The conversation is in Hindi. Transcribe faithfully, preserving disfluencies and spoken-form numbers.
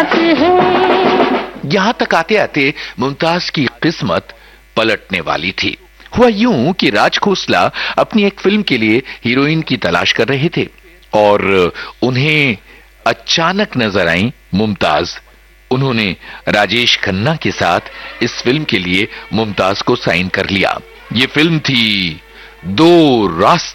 यहां तक आते आते मुमताज की किस्मत पलटने वाली थी। हुआ यूं कि राज खोसला अपनी एक फिल्म के लिए हीरोइन की तलाश कर रहे थे और उन्हें अचानक नजर आई मुमताज। उन्होंने राजेश खन्ना के साथ इस फिल्म के लिए मुमताज को साइन कर लिया। ये फिल्म थी दो रास्ते।